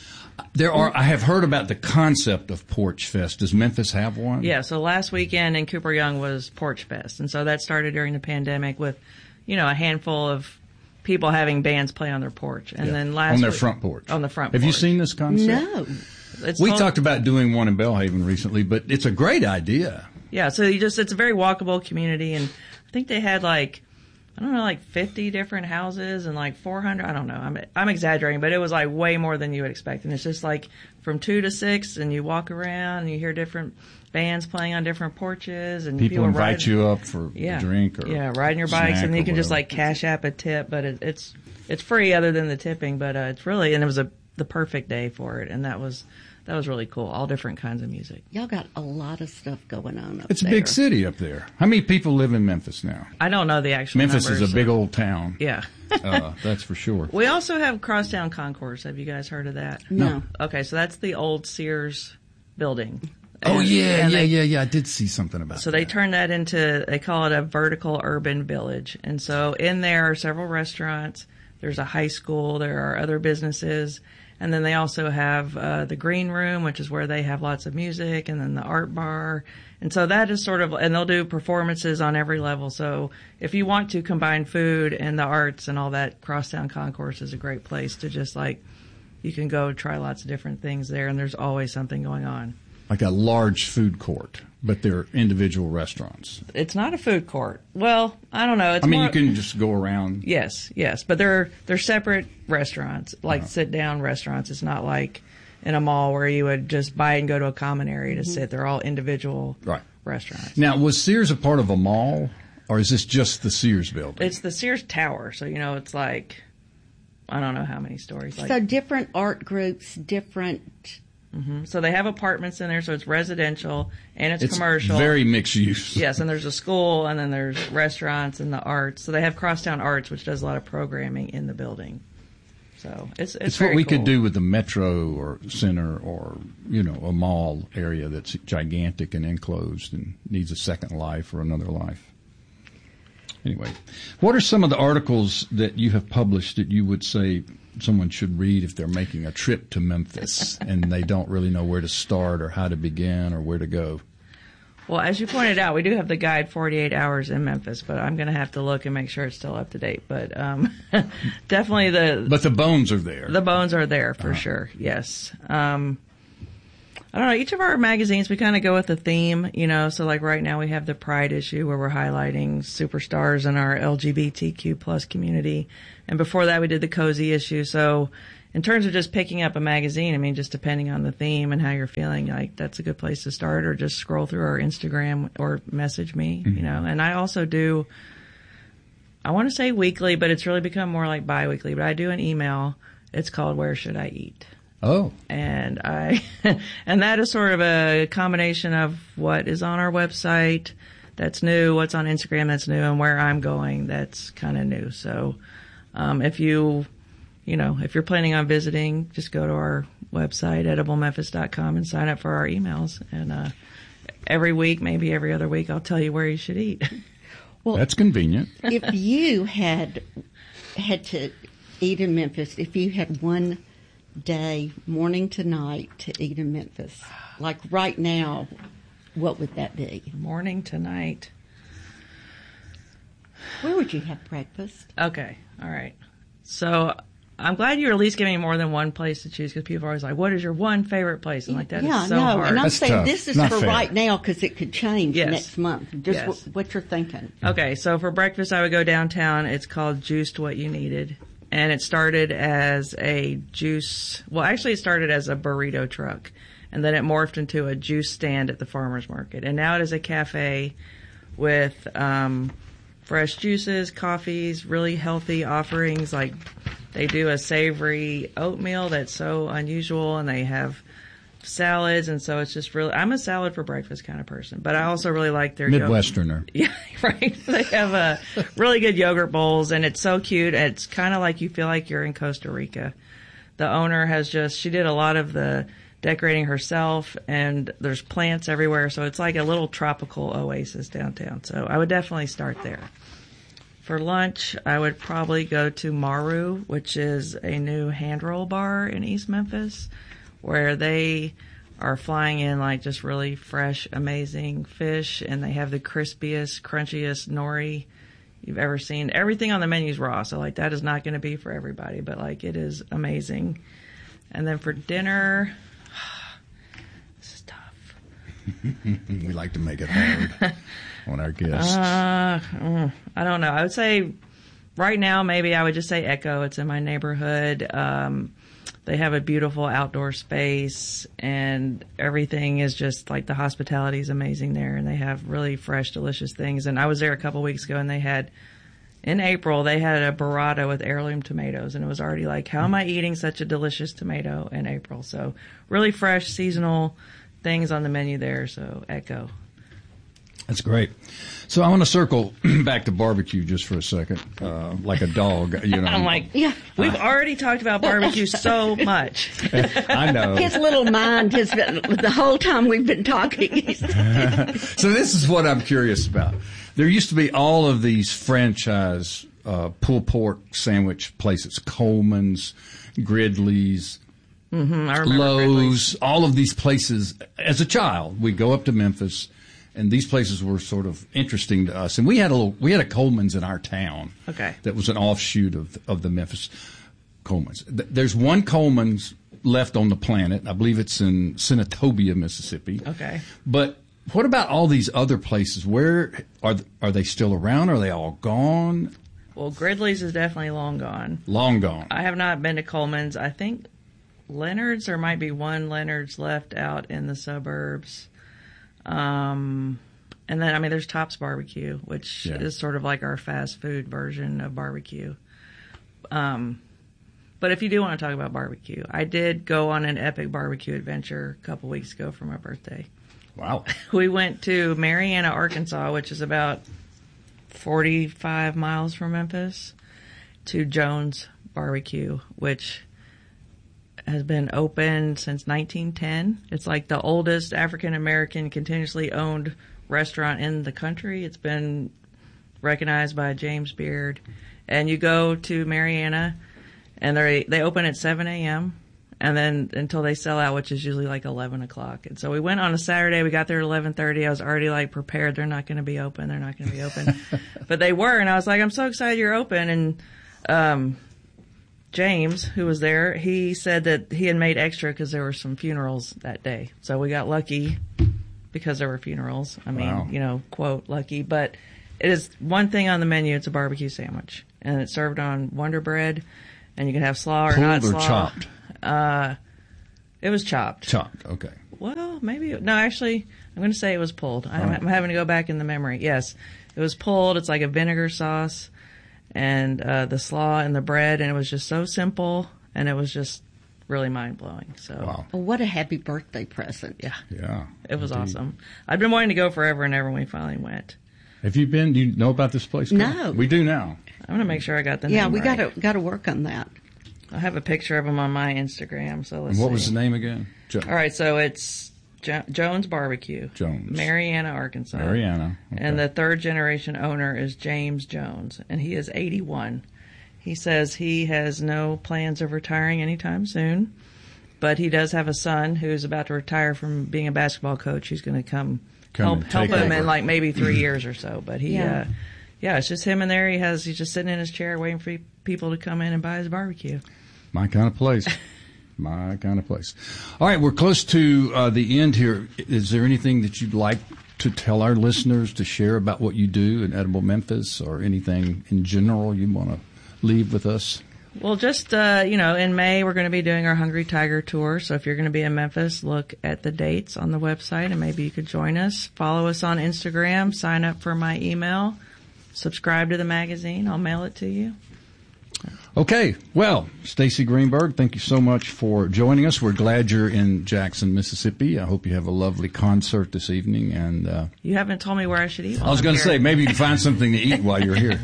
[SPEAKER 5] I have heard about the concept of Porch Fest. Does Memphis have one?
[SPEAKER 7] Yeah, so last weekend in Cooper Young was Porch Fest. And so that started during the pandemic with, a handful of people having bands play on their porch. And then
[SPEAKER 5] on their front porch.
[SPEAKER 7] On the front
[SPEAKER 5] porch. Have you seen this concept?
[SPEAKER 6] No.
[SPEAKER 5] We talked about doing one in Belhaven recently, but it's a great idea.
[SPEAKER 7] Yeah, so it's a very walkable community, and I think they had like 50 different houses and like 400, I don't know, I'm exaggerating, but it was like way more than you would expect. And it's just like from 2 to 6, and you walk around and you hear different bands playing on different porches, and
[SPEAKER 5] people invite you up for a drink or
[SPEAKER 7] riding your bikes, and you can just like cash app a tip, but it's free other than the tipping, but it's really, and it was the perfect day for it, and that was really cool. All different kinds of music.
[SPEAKER 6] Y'all got a lot of stuff going on up there.
[SPEAKER 5] It's a big city up there. How many people live in Memphis now?
[SPEAKER 7] I don't know the actual
[SPEAKER 5] Memphis
[SPEAKER 7] numbers,
[SPEAKER 5] is a big old town.
[SPEAKER 7] Yeah.
[SPEAKER 5] That's for sure.
[SPEAKER 7] We also have Crosstown Concourse. Have you guys heard of that?
[SPEAKER 6] No.
[SPEAKER 7] Okay, so that's the old Sears building.
[SPEAKER 5] Yeah. I did see something about that.
[SPEAKER 7] So they turned that into, they call it a vertical urban village. And so in there are several restaurants. There's a high school. There are other businesses. And then they also have the green room, which is where they have lots of music, and then the art bar. And so that is sort of, and they'll do performances on every level. So if you want to combine food and the arts and all that, Crosstown Concourse is a great place to just you can go try lots of different things there, and there's always something going on.
[SPEAKER 5] Like a large food court, but they're individual restaurants.
[SPEAKER 7] It's not a food court. Well, I don't know.
[SPEAKER 5] You can just go around.
[SPEAKER 7] Yes, but they're separate restaurants, like sit-down restaurants. It's not like in a mall where you would just buy and go to a common area to sit. They're all individual restaurants.
[SPEAKER 5] Now, was Sears a part of a mall, or is this just the Sears building?
[SPEAKER 7] It's the Sears Tower, so it's like, I don't know how many stories.
[SPEAKER 6] So different art groups, different...
[SPEAKER 7] Mm-hmm. So they have apartments in there, so it's residential and it's commercial.
[SPEAKER 5] Very mixed use.
[SPEAKER 7] Yes, and there's a school, and then there's restaurants and the arts. So they have Crosstown Arts, which does a lot of programming in the building. So it's
[SPEAKER 5] what we
[SPEAKER 7] cool.
[SPEAKER 5] could do with the Metro or Center or a mall area that's gigantic and enclosed and needs a second life or another life. Anyway, what are some of the articles that you have published that you would say someone should read if they're making a trip to Memphis and they don't really know where to start or how to begin or where to go?
[SPEAKER 7] Well, as you pointed out, we do have the guide 48 Hours in Memphis, but I'm going to have to look and make sure it's still up to date. But definitely
[SPEAKER 5] But the bones are there.
[SPEAKER 7] The bones are there for sure, yes. I don't know, each of our magazines, we kind of go with the theme, you know, so like right now we have the Pride issue where we're highlighting superstars in our LGBTQ plus community. And before that we did the Cozy issue. So in terms of just picking up a magazine, I mean, just depending on the theme and how you're feeling, like that's a good place to start, or just scroll through our Instagram or message me, you know. And I also do, I want to say weekly, but it's really become more like bi-weekly, but I do an email. It's called Where Should I Eat?
[SPEAKER 5] Oh.
[SPEAKER 7] And and that is sort of a combination of what is on our website that's new, what's on Instagram that's new, and where I'm going that's kind of new. So, if you're planning on visiting, just go to our website, ediblememphis.com, and sign up for our emails. And, every week, maybe every other week, I'll tell you where you should eat.
[SPEAKER 5] Well, that's convenient.
[SPEAKER 6] If you had to eat in Memphis, if you had one day, morning to night, to eat in Memphis, like right now, what would that be?
[SPEAKER 7] Morning to night.
[SPEAKER 6] Where would you have breakfast?
[SPEAKER 7] Okay, all right. So I'm glad you're at least giving me more than one place to choose, because people are always like, what is your one favorite place? And like, that is so hard.
[SPEAKER 6] And I'm
[SPEAKER 5] That's
[SPEAKER 6] saying
[SPEAKER 5] tough.
[SPEAKER 6] this is
[SPEAKER 5] Not
[SPEAKER 6] for
[SPEAKER 5] fair.
[SPEAKER 6] right now because it could change
[SPEAKER 7] Yes.
[SPEAKER 6] next month. Just
[SPEAKER 7] Yes.
[SPEAKER 6] what you're thinking.
[SPEAKER 7] Okay, so for breakfast, I would go downtown. It's called Juiced What You Needed. And it started as a juice, well, actually it started as a burrito truck. And then it morphed into a juice stand at the farmer's market. And now it is a cafe with fresh juices, coffees, really healthy offerings. Like they do a savory oatmeal that's so unusual, and they have salads. And so it's just really, I'm a salad for breakfast kind of person, but I also really like their
[SPEAKER 5] Midwesterner.
[SPEAKER 7] Yeah, right. They have really good yogurt bowls, and it's so cute. It's kind of like you feel like you're in Costa Rica. The owner she did a lot of the decorating herself, and there's plants everywhere, so it's like a little tropical oasis downtown. So I would definitely start there. For lunch, I would probably go to Maru, which is a new hand roll bar in East Memphis, where they are flying in like just really fresh, amazing fish, and they have the crispiest, crunchiest nori you've ever seen. Everything on the menu is raw, so like that is not going to be for everybody, but like it is amazing. And then for dinner, this is tough.
[SPEAKER 5] We like to make it hard on our guests.
[SPEAKER 7] I don't know. I would say right now maybe I would just say Echo. It's in my neighborhood. They have a beautiful outdoor space, and everything is just like the hospitality is amazing there, and they have really fresh, delicious things. And I was there a couple weeks ago, and in April, they had a burrata with heirloom tomatoes, and it was already like, how am I eating such a delicious tomato in April? So really fresh, seasonal things on the menu there, so Echo.
[SPEAKER 5] That's great. So I want to circle back to barbecue just for a second, like a dog, you know.
[SPEAKER 7] I'm like, yeah, we've already talked about barbecue so much.
[SPEAKER 5] I know.
[SPEAKER 6] His little mind has been, the whole time we've been talking.
[SPEAKER 5] So this is what I'm curious about. There used to be all of these franchise pulled pork sandwich places, Coleman's, Gridley's,
[SPEAKER 7] I remember
[SPEAKER 5] Lowe's, all of these places. As a child, we'd go up to Memphis, and these places were sort of interesting to us. And we had a Coleman's in our town.
[SPEAKER 7] Okay.
[SPEAKER 5] That was an offshoot of the Memphis Coleman's. There's one Coleman's left on the planet. I believe it's in Senatobia, Mississippi.
[SPEAKER 7] Okay.
[SPEAKER 5] But what about all these other places? Where are they still around? Are they all gone?
[SPEAKER 7] Well, Gridley's is definitely long gone.
[SPEAKER 5] Long gone.
[SPEAKER 7] I have not been to Coleman's. I think Leonard's, there might be one Leonard's left out in the suburbs. And then, I mean, there's Tops Barbecue, which is sort of like our fast food version of barbecue. But if you do want to talk about barbecue, I did go on an epic barbecue adventure a couple weeks ago for my birthday.
[SPEAKER 5] Wow.
[SPEAKER 7] We went to Marianna, Arkansas, which is about 45 miles from Memphis, to Jones Barbecue, which has been open since 1910. It's like the oldest African-American continuously owned restaurant in the country. It's been recognized by James Beard. And you go to Marianna, and they open at 7 a.m., and then until they sell out, which is usually like 11 o'clock. And so we went on a Saturday. We got there at 11:30. I was already like prepared. They're not going to be open. They're not going to be open. But they were, and I was like, I'm so excited you're open. And James, who was there, he said that he had made extra because there were some funerals that day. So we got lucky because there were funerals. I mean, quote, lucky. But it is one thing on the menu. It's a barbecue sandwich. And it's served on Wonder Bread. And you can have slaw or not slaw.
[SPEAKER 5] Chopped?
[SPEAKER 7] It was chopped.
[SPEAKER 5] Chopped, okay.
[SPEAKER 7] Well, maybe. No, actually, I'm going to say it was pulled. I'm having to go back in the memory. Yes, it was pulled. It's like a vinegar sauce. And the slaw and the bread, and it was just so simple, and it was just really mind-blowing. So,
[SPEAKER 6] wow. Well, what a happy birthday present.
[SPEAKER 7] Yeah. It was awesome. I'd been wanting to go forever and ever when we finally went.
[SPEAKER 5] Have you been? Do you know about this place?
[SPEAKER 6] No.
[SPEAKER 5] We do now.
[SPEAKER 7] I'm going to make sure I got the name right.
[SPEAKER 6] Yeah, we got to work on that.
[SPEAKER 7] I have a picture of them on my Instagram, so let's see.
[SPEAKER 5] And what was the name again?
[SPEAKER 7] All right, so it's Jones Barbecue.
[SPEAKER 5] Jones.
[SPEAKER 7] Marianna, Arkansas.
[SPEAKER 5] Marianna. Okay.
[SPEAKER 7] And the third generation owner is James Jones, and he is 81. He says he has no plans of retiring anytime soon, but he does have a son who's about to retire from being a basketball coach. He's going to come help him in like maybe 3 years or so. But he, it's just him in there. He's just sitting in his chair waiting for people to come in and buy his barbecue.
[SPEAKER 5] My kind of place. My kind of place. All right, we're close to the end here. Is there anything that you'd like to tell our listeners to share about what you do in Edible Memphis, or anything in general you want to leave with us?
[SPEAKER 7] Well, just, in May we're going to be doing our Hungry Tiger tour. So if you're going to be in Memphis, look at the dates on the website and maybe you could join us. Follow us on Instagram. Sign up for my email. Subscribe to the magazine. I'll mail it to you.
[SPEAKER 5] Okay. Well, Stacy Greenberg, thank you so much for joining us. We're glad you're in Jackson, Mississippi. I hope you have a lovely concert this evening. And
[SPEAKER 7] you haven't told me where I should eat.
[SPEAKER 5] I was going to say, maybe you can find something to eat while you're here.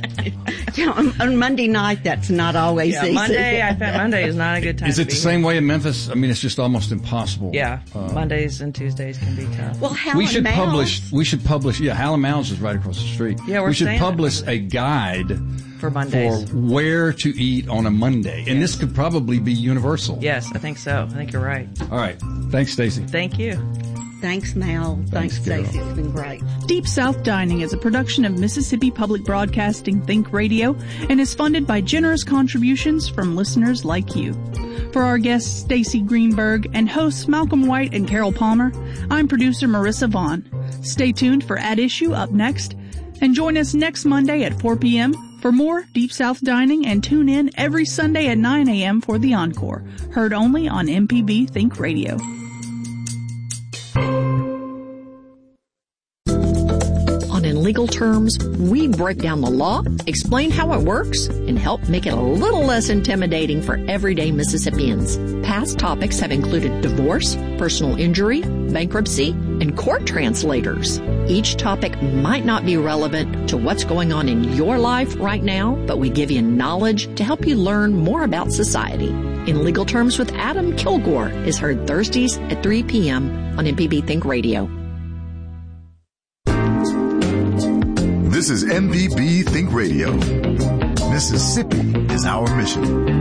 [SPEAKER 6] On Monday night, that's not always easy.
[SPEAKER 7] Monday is not a good time.
[SPEAKER 5] Is it the same way in Memphis? I mean, it's just almost impossible.
[SPEAKER 7] Yeah, Mondays and Tuesdays can be tough.
[SPEAKER 6] Well, We should
[SPEAKER 5] publish. Yeah, Hal & Mal's is right across the street.
[SPEAKER 7] Yeah,
[SPEAKER 5] we should publish a guide
[SPEAKER 7] for Mondays,
[SPEAKER 5] for where to eat on a Monday. And this could probably be universal.
[SPEAKER 7] Yes, I think so. I think you're right.
[SPEAKER 5] All right. Thanks, Stacy.
[SPEAKER 7] Thank you.
[SPEAKER 6] Thanks, Mal. Thanks, Stacy. It's been great.
[SPEAKER 4] Deep South Dining is a production of Mississippi Public Broadcasting Think Radio and is funded by generous contributions from listeners like you. For our guests, Stacy Greenberg, and hosts Malcolm White and Carol Palmer, I'm producer Marissa Vaughn. Stay tuned for At Issue up next, and join us next Monday at 4 p.m. for more Deep South Dining, and tune in every Sunday at 9 a.m. for the encore, heard only on MPB Think Radio.
[SPEAKER 12] On In Legal Terms, we break down the law, explain how it works, and help make it a little less intimidating for everyday Mississippians. Past topics have included divorce, personal injury, bankruptcy, and court translators. Each topic might not be relevant to what's going on in your life right now, but we give you knowledge to help you learn more about society. In Legal Terms with Adam Kilgore is heard Thursdays at 3 p.m. on MPB Think Radio.
[SPEAKER 3] This is MPB Think Radio. Mississippi is our mission.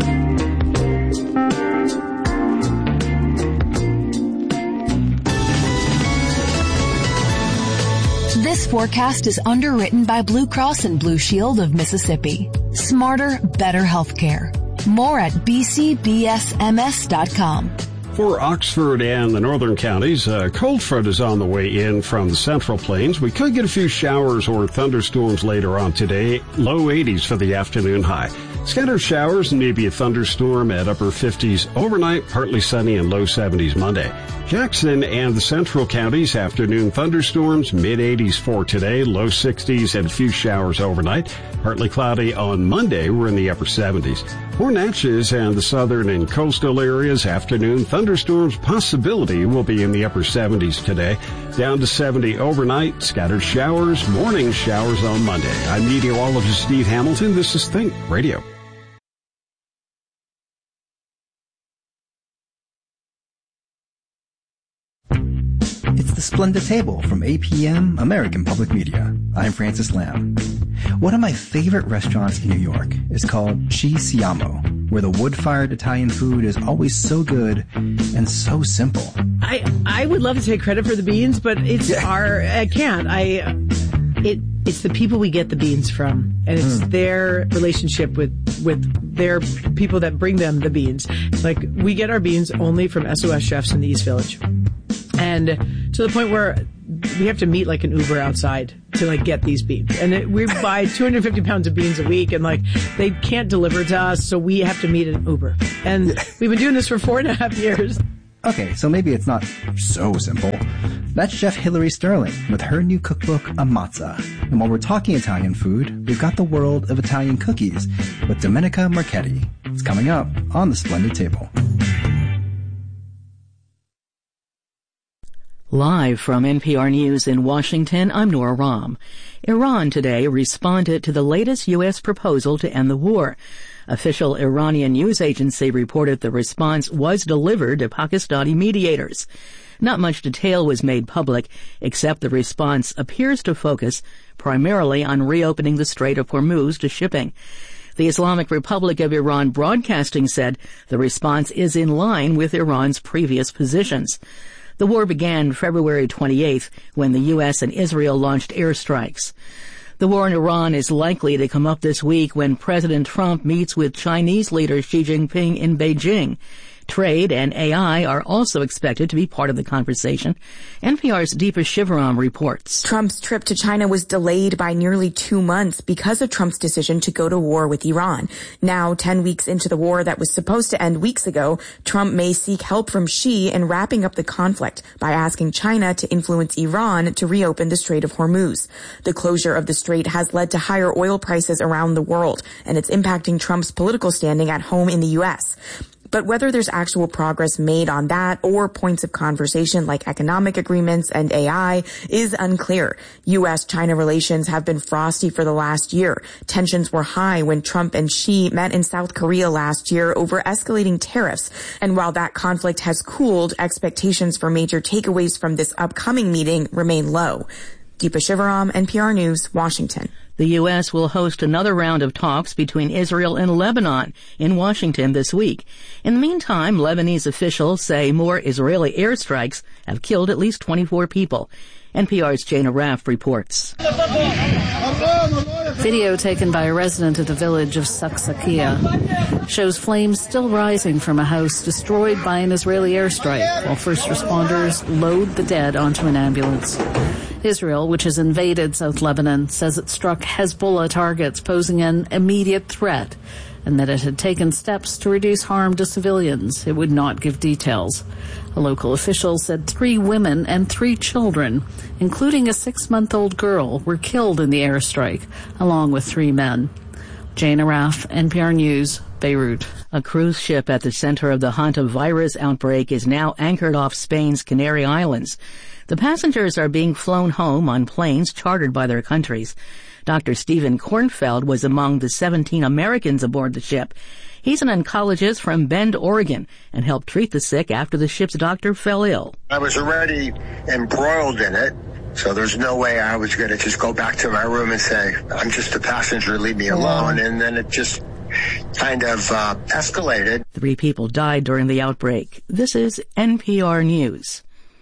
[SPEAKER 13] This forecast is underwritten by Blue Cross and Blue Shield of Mississippi. Smarter, better healthcare. More at bcbsms.com.
[SPEAKER 14] For Oxford and the northern counties, a cold front is on the way in from the central plains. We could get a few showers or thunderstorms later on today. Low 80s for the afternoon high. Scattered showers and maybe a thunderstorm at upper 50s overnight, partly sunny and low 70s Monday. Jackson and the central counties, afternoon thunderstorms, mid-80s for today, low 60s and a few showers overnight. Partly cloudy on Monday, we're in the upper 70s. For Natchez and the southern and coastal areas, afternoon thunderstorms possibility will be in the upper 70s today. Down to 70 overnight, scattered showers, morning showers on Monday. I'm meteorologist Steve Hamilton. This is Think Radio.
[SPEAKER 15] It's the Splendid Table from APM, American Public Media. I'm Francis Lamb. One of my favorite restaurants in New York is called Ci Siamo, where the wood-fired Italian food is always so good and so simple.
[SPEAKER 16] I would love to take credit for the beans, but I can't. It's the people we get the beans from, and it's their relationship with their people that bring them the beans. Like, we get our beans only from SOS Chefs in the East Village. And to the point where we have to meet like an Uber outside to like get these beans. And we buy 250 pounds of beans a week, and like they can't deliver to us, so we have to meet an Uber. And we've been doing this for 4.5 years.
[SPEAKER 15] Okay, so maybe it's not so simple. That's Chef Hilary Sterling with her new cookbook, Ammazza. And while we're talking Italian food, we've got the world of Italian cookies with Domenica Marchetti. It's coming up on The Splendid Table.
[SPEAKER 17] Live from NPR News in Washington, I'm Nora Rahm. Iran today responded to the latest U.S. proposal to end the war. Official Iranian news agency reported the response was delivered to Pakistani mediators. Not much detail was made public, except the response appears to focus primarily on reopening the Strait of Hormuz to shipping. The Islamic Republic of Iran Broadcasting said the response is in line with Iran's previous positions. The war began February 28th when the U.S. and Israel launched airstrikes. The war in Iran is likely to come up this week when President Trump meets with Chinese leader Xi Jinping in Beijing. Trade and AI are also expected to be part of the conversation. NPR's Deepa Shivaram reports.
[SPEAKER 18] Trump's trip to China was delayed by nearly 2 months because of Trump's decision to go to war with Iran. Now, 10 weeks into the war that was supposed to end weeks ago, Trump may seek help from Xi in wrapping up the conflict by asking China to influence Iran to reopen the Strait of Hormuz. The closure of the strait has led to higher oil prices around the world, and it's impacting Trump's political standing at home in the U.S. But whether there's actual progress made on that or points of conversation like economic agreements and AI is unclear. U.S.-China relations have been frosty for the last year. Tensions were high when Trump and Xi met in South Korea last year over escalating tariffs. And while that conflict has cooled, expectations for major takeaways from this upcoming meeting remain low. Deepa Shivaram, NPR News, Washington.
[SPEAKER 17] The U.S. will host another round of talks between Israel and Lebanon in Washington this week. In the meantime, Lebanese officials say more Israeli airstrikes have killed at least 24 people. NPR's Jana Raff reports.
[SPEAKER 19] Video taken by a resident of the village of Saksakia shows flames still rising from a house destroyed by an Israeli airstrike while first responders load the dead onto an ambulance. Israel, which has invaded South Lebanon, says it struck Hezbollah targets posing an immediate threat and that it had taken steps to reduce harm to civilians. It would not give details. A local official said 3 women and 3 children, including a 6-month-old girl, were killed in the airstrike, along with 3 men. Jana Raff, NPR News, Beirut.
[SPEAKER 17] A cruise ship at the center of the hantavirus outbreak is now anchored off Spain's Canary Islands. The passengers are being flown home on planes chartered by their countries. Dr. Stephen Kornfeld was among the 17 Americans aboard the ship. He's an oncologist from Bend, Oregon, and helped treat the sick after the ship's doctor fell ill.
[SPEAKER 20] I was already embroiled in it, so there's no way I was going to just go back to my room and say, I'm just a passenger, leave me alone. And then it just kind of escalated.
[SPEAKER 17] 3 people died during the outbreak. This is NPR News.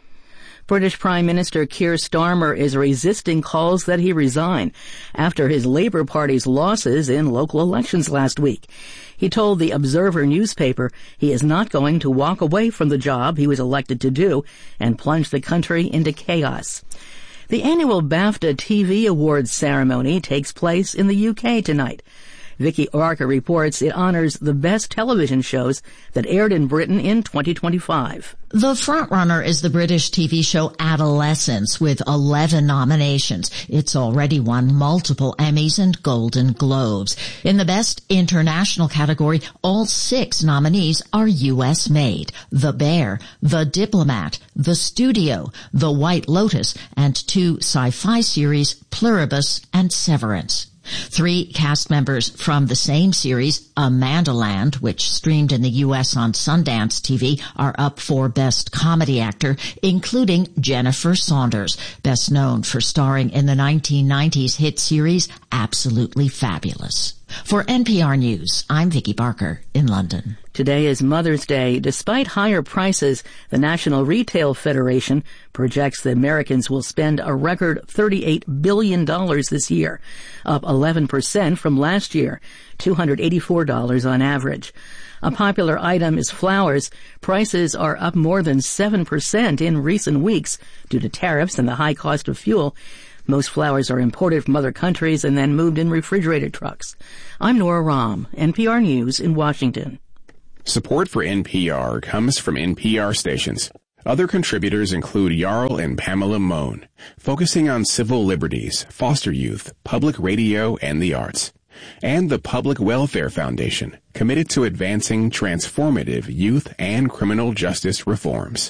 [SPEAKER 17] British Prime Minister Keir Starmer is resisting calls that he resign after his Labour Party's losses in local elections last week. He told the Observer newspaper he is not going to walk away from the job he was elected to do and plunge the country into chaos. The annual BAFTA TV Awards ceremony takes place in the UK tonight. Vicky Barker reports it honors the best television shows that aired in Britain in 2025.
[SPEAKER 21] The frontrunner is the British TV show Adolescence with 11 nominations. It's already won multiple Emmys and Golden Globes. In the Best International category, all 6 nominees are U.S. made. The Bear, The Diplomat, The Studio, The White Lotus, and 2 sci-fi series, Pluribus and Severance. 3 cast members from the same series, Amandaland, which streamed in the U.S. on Sundance TV, are up for Best Comedy Actor, including Jennifer Saunders, best known for starring in the 1990s hit series Absolutely Fabulous. For NPR News, I'm Vicki Barker in London.
[SPEAKER 17] Today is Mother's Day. Despite higher prices, the National Retail Federation projects that Americans will spend a record $38 billion this year, up 11% from last year, $284 on average. A popular item is flowers. Prices are up more than 7% in recent weeks due to tariffs and the high cost of fuel. Most flowers are imported from other countries and then moved in refrigerated trucks. I'm Nora Rahm, NPR News in Washington.
[SPEAKER 1] Support for NPR comes from NPR stations. Other contributors include Jarl and Pamela Mohn, focusing on civil liberties, foster youth, public radio, and the arts. And the Public Welfare Foundation, committed to advancing transformative youth and criminal justice reforms.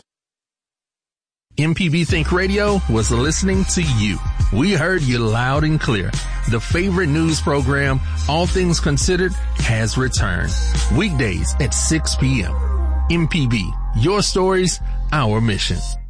[SPEAKER 2] MPB Think Radio was listening to you. We heard you loud and clear. The favorite news program, All Things Considered, has returned. Weekdays at 6 p.m. MPB, your stories, our mission.